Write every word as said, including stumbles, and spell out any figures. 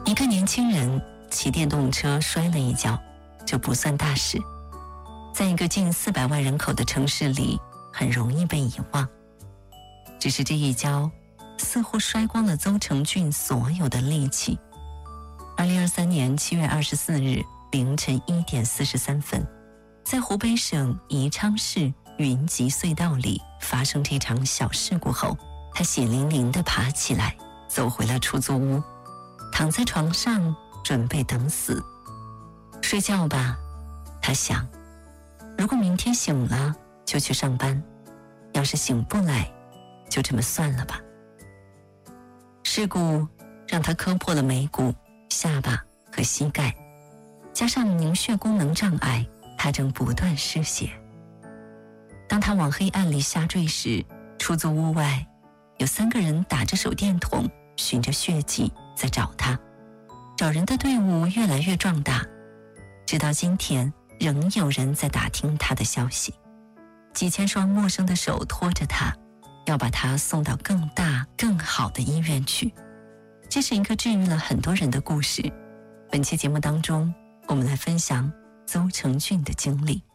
一个年轻人骑电动车摔了一跤，这不算大事，在一个近四百万人口的城市里，很容易被遗忘。只是这一跤似乎摔光了邹成俊所有的力气。二零二三年七月二十四日凌晨一点四十三分，在湖北省宜昌市云集隧道里发生这场小事故后，他血淋淋地爬起来，走回了出租屋，躺在床上准备等死。睡觉吧，他想，如果明天醒了就去上班，要是醒不来就这么算了吧。事故让他磕破了眉骨、下巴和膝盖，加上凝血功能障碍，他正不断失血。当他往黑暗里下坠时，出租屋外有三个人打着手电筒，循着血迹在找他。找人的队伍越来越壮大，直到今天仍有人在打听他的消息。几千双陌生的手拖着他，要把他送到更大更好的医院去。这是一个治愈了很多人的故事。本期节目当中，我们来分享邹成俊的经历。